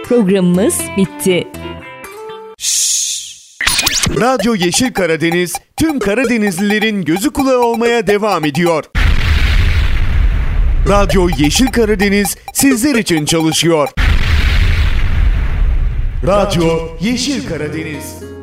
Programımız bitti. Radyo Yeşil Karadeniz tüm Karadenizlilerin gözü kulağı olmaya devam ediyor. Radyo Yeşil Karadeniz sizler için çalışıyor. Radyo Yeşil Karadeniz.